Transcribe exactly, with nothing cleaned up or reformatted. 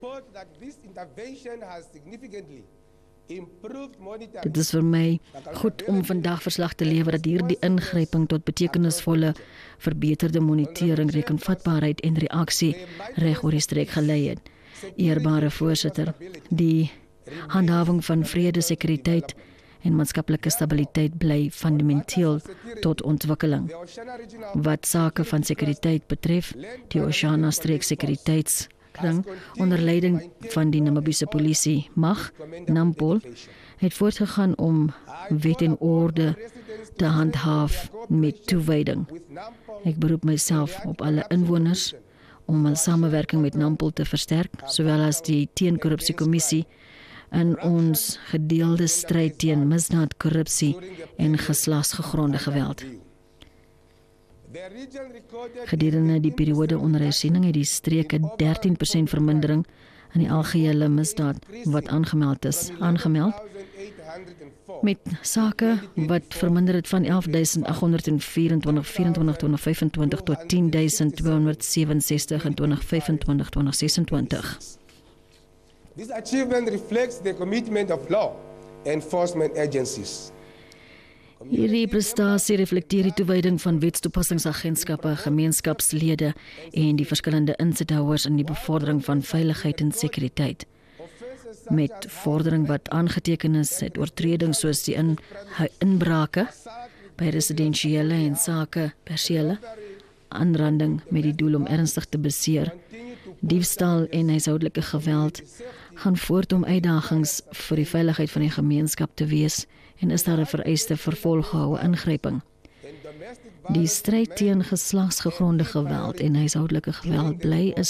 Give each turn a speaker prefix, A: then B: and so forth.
A: Dit is vir my goed om vandag verslag te lewer dat hierdie ingryping tot betekenisvolle verbeterde monitering, rekenvatbaarheid en reaksie reg oor die streek gelei het. Eerbare voorsitter, die handhawing van vrede, sekuriteit en maatskaplike stabiliteit bly fundamenteel tot ontwikkeling. Wat sake van sekuriteit betref, die Oshana Streek Sekuriteitskring onder leiding van die Namibiese polisie mag, NAMPOL, het voortgegaan om wet en orde te handhaaf met toewyding. Ek beroep myself op alle inwoners om hul samewerking met NAMPOL te versterk, sowel as die Teenkorrupsiekommissie in ons gedeelde stryd teen misdaad, korrupsie en geslagsgegronde geweld. Gedurende die periode onder hersiening het die streek 'n dertien persent vermindering in die algehele misdaad wat aangemeld is, aangemeld, met sake wat verminder het van elf duisend agt honderd vyerentwintig vierentwintig twintig vyfentwintig tot tien duisend tweehonderd sewenses-tig in twintig vyfentwintig twintig sesentwintig.
B: This achievement reflects the commitment of law enforcement agencies.
A: Hierdie prestasie reflekteer die toewyding van wetstoepassingsagentskappe, gemeenskapslede en die verskillende insithouers in die bevordering van veiligheid en sekuriteit. Met vordering wat aangeteken is, het oortredings soos die in, inbrake by residensiële en sake persele, aanranding met die doel om ernstig te beseer, diefstal en huishoudelike geweld gaan voort om uitdagings vir die veiligheid van die gemeenskap te wees en is daar 'n vereiste vervolghoue ingryping. Die stryd teen geslagsgegronde geweld en huishoudelike geweld bly 'n